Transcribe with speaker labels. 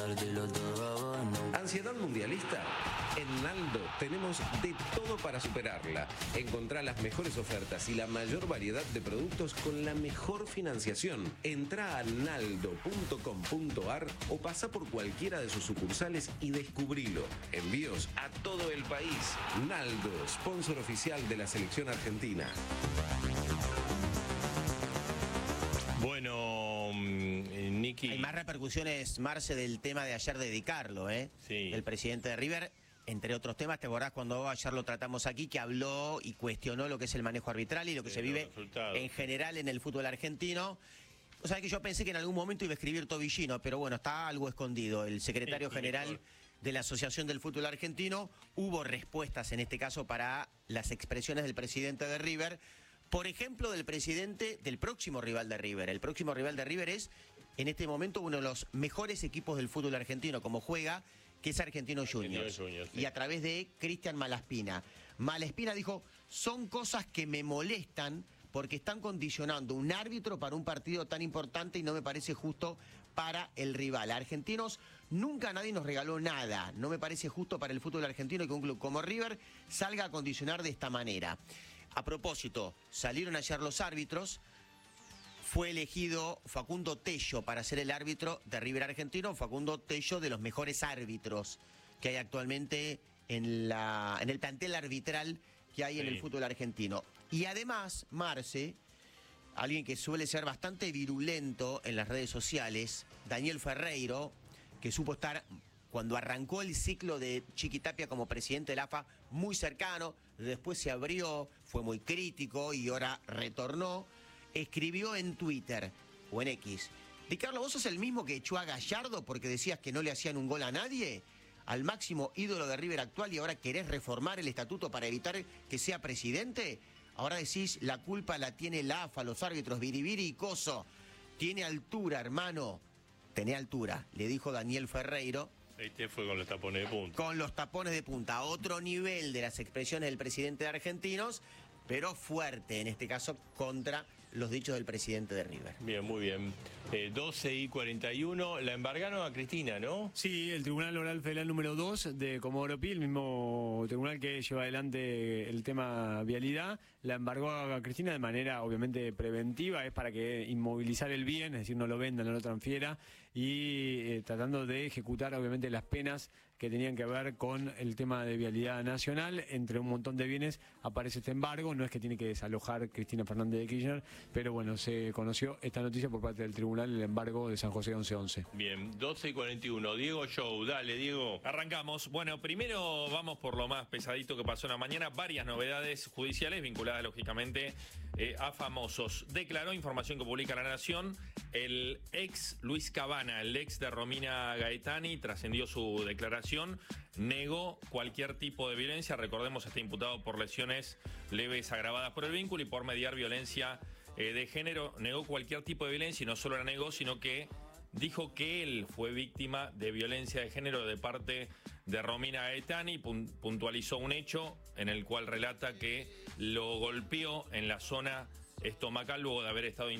Speaker 1: ¿Ansiedad mundialista? En Naldo tenemos de todo para superarla. Encontrá las mejores ofertas y la mayor variedad de productos con la mejor financiación. Entrá a naldo.com.ar o pasa por cualquiera de sus sucursales y descubrilo. Envíos a todo el país. Naldo, sponsor oficial de la selección argentina.
Speaker 2: Bueno, Nicky.
Speaker 3: Hay más repercusiones, Marce, del tema de ayer de Di Carlo,
Speaker 2: Sí.
Speaker 3: El presidente de River, entre otros temas. ¿Te acordás cuando ayer lo tratamos aquí, que habló y cuestionó lo que es el manejo arbitral y lo que se vive en general en el fútbol argentino? O sea, que yo pensé que en algún momento iba a escribir Tobillino, pero bueno, está algo escondido. El secretario general de la Asociación del Fútbol Argentino, hubo respuestas en este caso para las expresiones del presidente de River. Por ejemplo, del presidente del próximo rival de River. El próximo rival de River es, en este momento, uno de los mejores equipos del fútbol argentino, como juega, que es Argentinos Juniors.
Speaker 2: Sí.
Speaker 3: Y a través de Cristian Malaspina. Malaspina dijo, son cosas que me molestan porque están condicionando un árbitro para un partido tan importante y no me parece justo para el rival. A Argentinos nunca nadie nos regaló nada. No me parece justo para el fútbol argentino que un club como River salga a condicionar de esta manera. A propósito, salieron ayer los árbitros, fue elegido Facundo Tello para ser el árbitro de River Argentino, Facundo Tello de los mejores árbitros que hay actualmente en el plantel arbitral que hay en el fútbol argentino. Y además, Marce, alguien que suele ser bastante virulento en las redes sociales, Daniel Ferreiro, que supo estar, cuando arrancó el ciclo de Chiqui Tapia como presidente de la AFA, muy cercano, después se abrió, fue muy crítico y ahora retornó, escribió en Twitter o en X: Di Carlo, ¿vos sos el mismo que echó a Gallardo porque decías que no le hacían un gol a nadie? Al máximo ídolo de River actual, y ahora querés reformar el estatuto para evitar que sea presidente. Ahora decís, la culpa la tiene la AFA, los árbitros, Biribiri y Coso. Tiene altura, hermano. Tenía altura, le dijo Daniel Ferreiro.
Speaker 2: Este fue con los tapones de punta.
Speaker 3: Con los tapones de punta. A otro nivel de las expresiones del presidente de Argentinos, pero fuerte, en este caso, contra los dichos del presidente de River.
Speaker 2: Bien, muy bien. 12:41, la embargaron a Cristina, ¿no?
Speaker 4: Sí, el Tribunal Oral Federal número 2 de Comodoro Pi, el mismo tribunal que lleva adelante el tema vialidad, la embargó a Cristina de manera obviamente preventiva, es para que inmovilizar el bien, es decir, no lo venda, no lo transfiera, y tratando de ejecutar obviamente las penas que tenían que ver con el tema de vialidad nacional. Entre un montón de bienes aparece este embargo, no es que tiene que desalojar Cristina Fernández de Kirchner, pero bueno, se conoció esta noticia por parte del tribunal, el embargo de San José 1111.
Speaker 2: Bien, 12:41, Diego Show, dale Diego.
Speaker 5: Arrancamos. Bueno, primero vamos por lo más pesadito que pasó en la mañana. Varias novedades judiciales vinculadas lógicamente a famosos. Declaró, información que publica La Nación, el ex Luis Cabana, el ex de Romina Gaetani, trascendió su declaración, negó cualquier tipo de violencia. Recordemos, está imputado por lesiones leves agravadas por el vínculo y por mediar violencia de género. Negó cualquier tipo de violencia y no solo la negó, sino que dijo que él fue víctima de violencia de género de parte de Romina Gaetani. Puntualizó un hecho en el cual relata que lo golpeó en la zona estomacal luego de haber estado